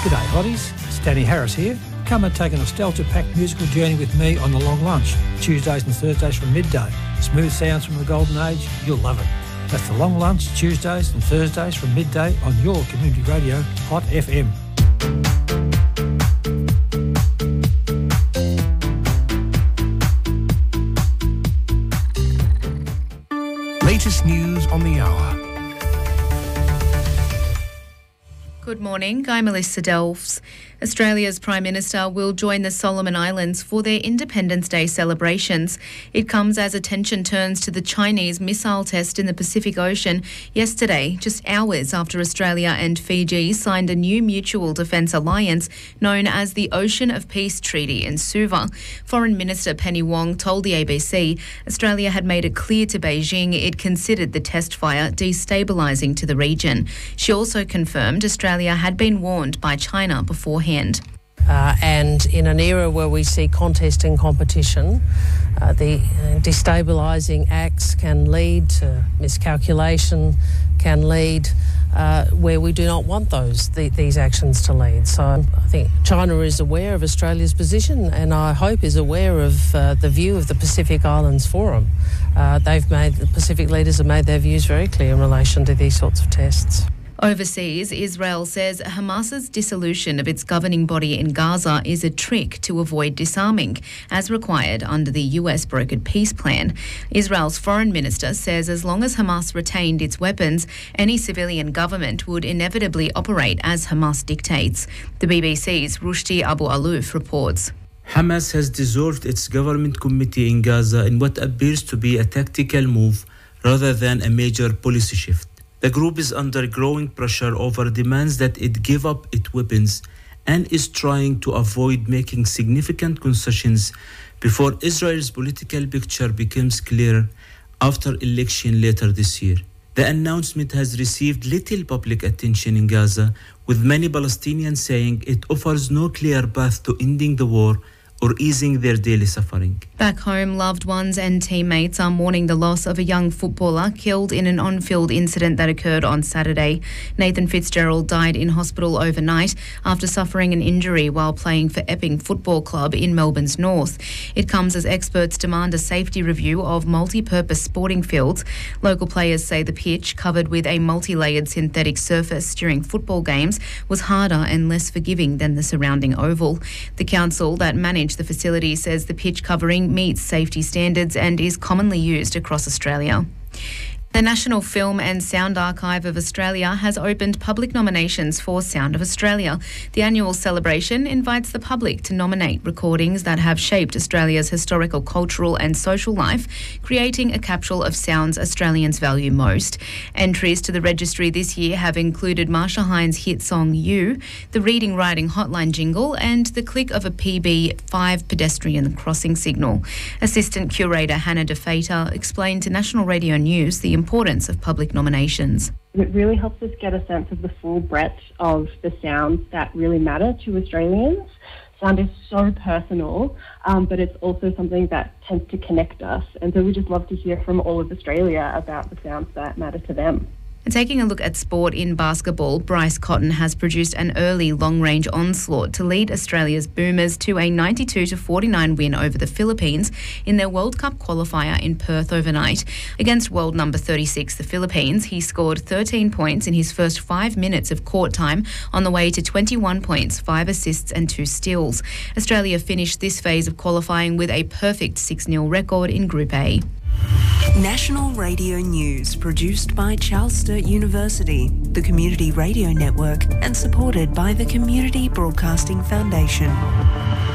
G'day hotties, it's Danny Harris here. Come and take a nostalgia-packed musical journey with me on The Long Lunch, Tuesdays and Thursdays from midday. Smooth sounds from the golden age, you'll love it. That's The Long Lunch, Tuesdays and Thursdays from midday on your community radio, Hot FM. Latest news on the hour. Good morning, I'm Melissa Delves. Australia's Prime Minister will join the Solomon Islands for their Independence Day celebrations. It comes as attention turns to the Chinese missile test in the Pacific Ocean yesterday, just hours after Australia and Fiji signed a new mutual defence alliance known as the Ocean of Peace Treaty in Suva. Foreign Minister Penny Wong told the ABC Australia had made it clear to Beijing it considered the test fire destabilising to the region. She also confirmed Australia had been warned by China beforehand. And in an era where we see contest and competition, the destabilising acts can lead to miscalculation, can lead where we do not want these actions to lead. So I think China is aware of Australia's position and I hope is aware of the view of the Pacific Islands Forum. The Pacific leaders have made their views very clear in relation to these sorts of tests. Overseas, Israel says Hamas's dissolution of its governing body in Gaza is a trick to avoid disarming, as required under the US brokered peace plan. Israel's foreign minister says as long as Hamas retained its weapons, any civilian government would inevitably operate as Hamas dictates. The BBC's Rushdie Abu Alouf reports. Hamas has dissolved its government committee in Gaza in what appears to be a tactical move rather than a major policy shift. The group is under growing pressure over demands that it give up its weapons and is trying to avoid making significant concessions before Israel's political picture becomes clear after election later this year. The announcement has received little public attention in Gaza, with many Palestinians saying it offers no clear path to ending the war or easing their daily suffering. Back home, loved ones and teammates are mourning the loss of a young footballer killed in an on-field incident that occurred on Saturday. Nathan Fitzgerald died in hospital overnight after suffering an injury while playing for Epping Football Club in Melbourne's north. It comes as experts demand a safety review of multi-purpose sporting fields. Local players say the pitch, covered with a multi-layered synthetic surface during football games, was harder and less forgiving than the surrounding oval. The council that managed the facility says the pitch covering meets safety standards and is commonly used across Australia. The National Film and Sound Archive of Australia has opened public nominations for Sound of Australia. The annual celebration invites the public to nominate recordings that have shaped Australia's historical, cultural and social life, creating a capsule of sounds Australians value most. Entries to the registry this year have included Marsha Hines' hit song You, the Reading Writing Hotline jingle and the click of a PB5 pedestrian crossing signal. Assistant Curator Hannah DeFater explained to National Radio News the importance of public nominations. It really helps us get a sense of the full breadth of the sounds that really matter to Australians. Sound is so personal, but it's also something that tends to connect us. And so we just love to hear from all of Australia about the sounds that matter to them. And taking a look at sport in basketball, Bryce Cotton has produced an early long-range onslaught to lead Australia's Boomers to a 92-49 win over the Philippines in their World Cup qualifier in Perth overnight. Against world number 36, the Philippines, he scored 13 points in his first 5 minutes of court time on the way to 21 points, 5 assists and 2 steals. Australia finished this phase of qualifying with a perfect 6-0 record in Group A. National Radio News, produced by Charles Sturt University, the Community Radio Network, and supported by the Community Broadcasting Foundation.